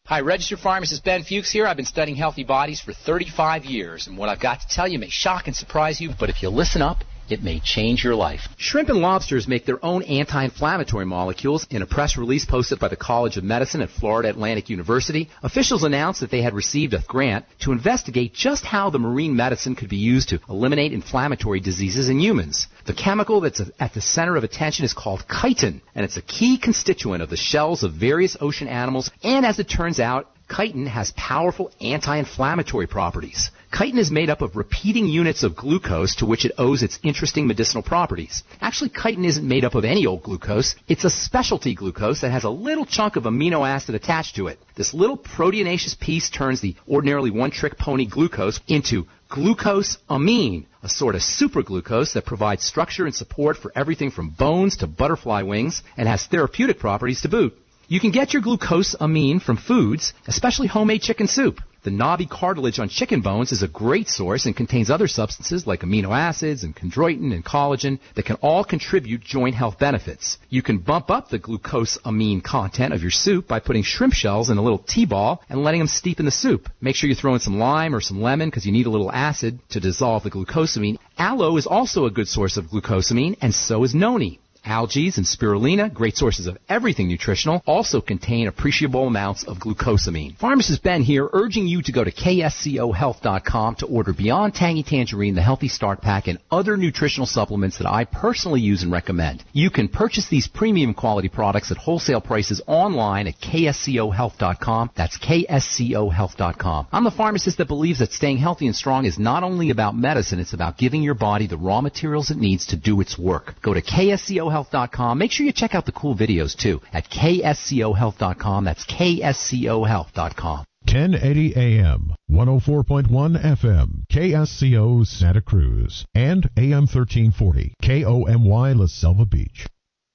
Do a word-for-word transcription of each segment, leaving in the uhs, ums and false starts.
Hi, registered pharmacist Ben Fuchs here. I've been studying healthy bodies for thirty-five years, and what I've got to tell you may shock and surprise you, but if you listen up, it may change your life. Shrimp and lobsters make their own anti-inflammatory molecules. In a press release posted by the College of Medicine at Florida Atlantic University, officials announced that they had received a grant to investigate just how the marine medicine could be used to eliminate inflammatory diseases in humans. The chemical that's at the center of attention is called chitin, and it's a key constituent of the shells of various ocean animals, and as it turns out, chitin has powerful anti-inflammatory properties. Chitin is made up of repeating units of glucose to which it owes its interesting medicinal properties. Actually, chitin isn't made up of any old glucose. It's a specialty glucose that has a little chunk of amino acid attached to it. This little proteinaceous piece turns the ordinarily one-trick pony glucose into glucosamine, a sort of superglucose that provides structure and support for everything from bones to butterfly wings and has therapeutic properties to boot. You can get your glucosamine from foods, especially homemade chicken soup. The knobby cartilage on chicken bones is a great source and contains other substances like amino acids and chondroitin and collagen that can all contribute joint health benefits. You can bump up the glucosamine content of your soup by putting shrimp shells in a little tea ball and letting them steep in the soup. Make sure you throw in some lime or some lemon because you need a little acid to dissolve the glucosamine. Aloe is also a good source of glucosamine, and so is noni. Algae and spirulina, great sources of everything nutritional, also contain appreciable amounts of glucosamine. Pharmacist Ben here, urging you to go to K S C O health dot com to order Beyond Tangy Tangerine, the Healthy Start Pack, and other nutritional supplements that I personally use and recommend. You can purchase these premium quality products at wholesale prices online at K S C O health dot com. That's K S C O health dot com. I'm the pharmacist that believes that staying healthy and strong is not only about medicine, it's about giving your body the raw materials it needs to do its work. Go to K S C O health dot com. Make sure you check out the cool videos too at K S C O health dot com. That's K S C O health dot com. ten eighty A M, one oh four point one F M, K S C O Santa Cruz, and A M thirteen forty, K O M Y La Selva Beach.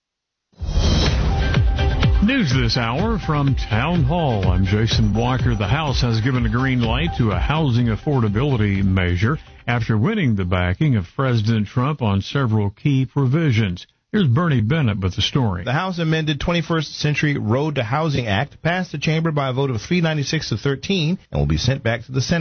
News this hour from Town Hall. I'm Jason Walker. The House has given a green light to a housing affordability measure after winning the backing of President Trump on several key provisions. Here's Bernie Bennett with the story. The House amended twenty-first Century Road to Housing Act passed the chamber by a vote of three ninety-six to thirteen and will be sent back to the Senate.